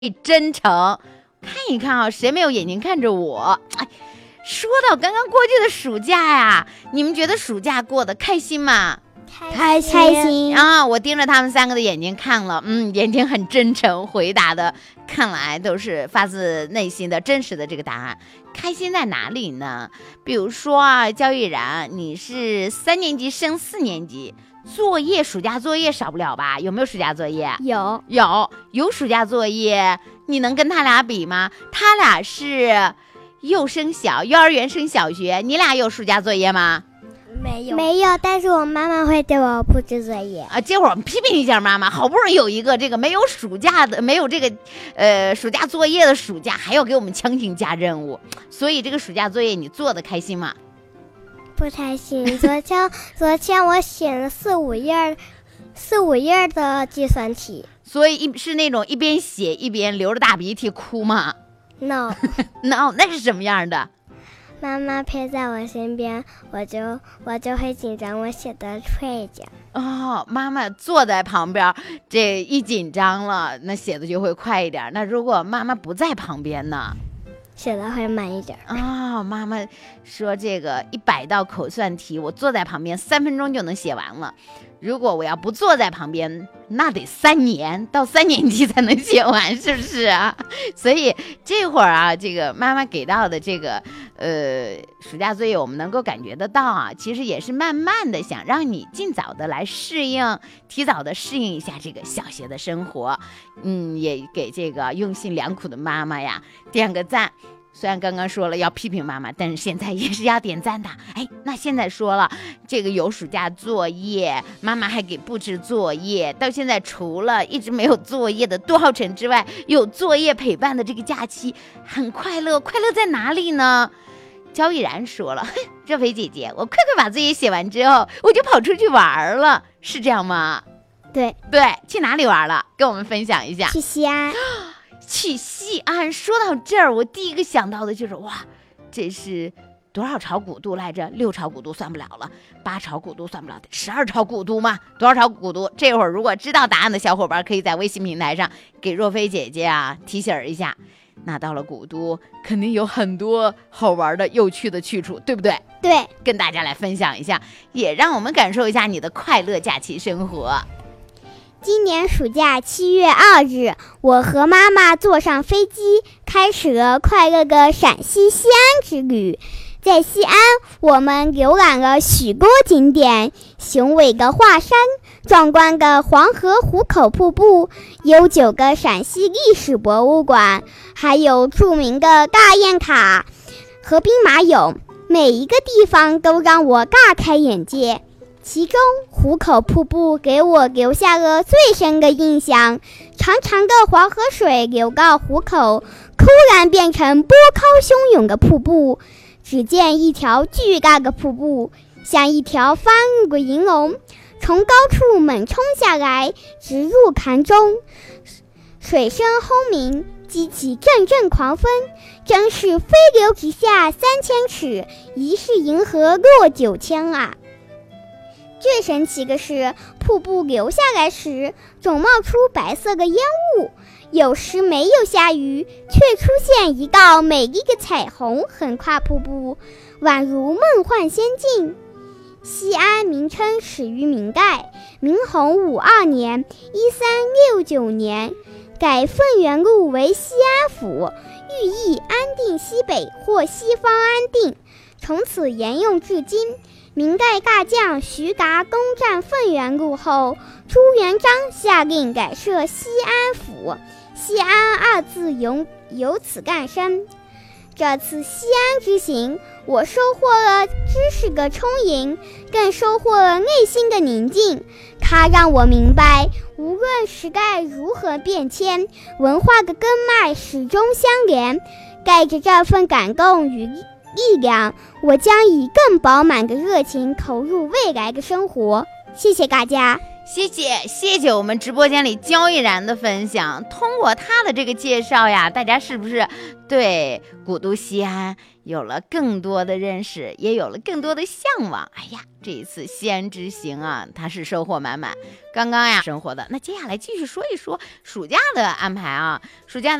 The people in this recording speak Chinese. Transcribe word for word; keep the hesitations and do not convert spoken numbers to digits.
真诚。看一看啊，谁没有眼睛看着我？哎，说到刚刚过去的暑假呀，你们觉得暑假过得开心吗？ 开心开心啊！我盯着他们三个的眼睛看了，嗯，眼睛很真诚，回答的看来都是发自内心的真实的这个答案。开心在哪里呢？比如说啊，焦毅然，你是三年级升四年级，作业暑假作业少不了吧？有没有暑假作业？ 有有有暑假作业，你能跟他俩比吗？他俩是幼升小，幼儿园升小学，你俩有暑假作业吗？ 没有没有，但是我妈妈会给我布置作业啊。这会儿我们批评一下妈妈，好不容易有一个这个没有暑假的，没有这个呃暑假作业的暑假，还要给我们强行加任务，所以这个暑假作业你做的开心吗？ 不开心。昨天昨天我写了四五页四五页的计算题， 所以一是那种一边写一边流着大鼻涕哭吗？ No No 那是什么样的？ 妈妈陪在我身边，我就我就会紧张，我写的快一点。 哦，妈妈坐在旁边，这一紧张了，那写的就会快一点。那如果妈妈不在旁边呢？ 写的会慢一点。 啊、哦，妈妈说这个一百道口算题，我坐在旁边三分钟就能写完了。如果我要不坐在旁边，那得三年到三年级才能写完，是不是啊？所以这会儿啊，这个妈妈给到的这个呃暑假作业，我们能够感觉得到啊，其实也是慢慢的想让你尽早的来适应，提早的适应一下这个小学的生活。嗯，也给这个用心良苦的妈妈呀点个赞。虽然刚刚说了要批评妈妈，但是现在也是要点赞的。哎，那现在说了这个有暑假作业，妈妈还给布置作业，到现在除了一直没有作业的杜浩辰之外，有作业陪伴的这个假期很快乐。快乐在哪里呢？焦毅然说了，热菲姐姐，我快快把作业写完之后，我就跑出去玩了，是这样吗？ 对对，去哪里玩了？跟我们分享一下。 去西安。 去西安，说到这儿，我第一个想到的就是哇，这是多少朝古都来着？六朝古都算不了了，八朝古都算不了，十二朝古都吗？多少朝古都？这会儿如果知道答案的小伙伴，可以在微信平台上给若菲姐姐啊提醒一下。那到了古都，肯定有很多好玩的、有趣的去处，对不对？ 对， 跟大家来分享一下，也让我们感受一下你的快乐假期生活。 今年暑假七月二日，我和妈妈坐上飞机，开始了快乐的陕西西安之旅。在西安，我们浏览了许多景点，雄伟的华山，壮观的黄河壶口瀑布，悠久的陕西历史博物馆，还有著名的大雁塔和兵马俑，每一个地方都让我大开眼界。其中壶口瀑布给我留下了最深的印象，长长的黄河水流到壶口，突然变成波涛汹涌的瀑布。只见一条巨大的瀑布像一条发怒的银龙，从高处猛冲下来，直入潭中，水声轰鸣，激起阵阵狂风，真是飞流直下三千尺，疑是银河落九千啊！最神奇的是，瀑布流下来时总冒出白色的烟雾，有时没有下雨，却出现一道美丽的彩虹横跨瀑布，宛如梦幻仙境。西安名称始于明代，明洪武二年（一三六九年）改凤元路为西安府，寓意安定西北或西方安定，从此沿用至今。明代大将徐达攻占凤元路后，朱元璋下令改设西安府，西安二字由由此诞生。这次西安之行，我收获了知识的充盈，更收获了内心的宁静。它让我明白，无论时代如何变迁，文化的根脉始终相连。带着这份感动与力量，我将以更饱满的热情投入未来的生活。谢谢大家。 谢谢谢谢我们直播间里焦毅然的分享。通过他的这个介绍呀，大家是不是对古都西安有了更多的认识，也有了更多的向往。哎呀，这一次西安之行啊，他是收获满满。刚刚呀，生活的，那接下来继续说一说暑假的安排啊，暑假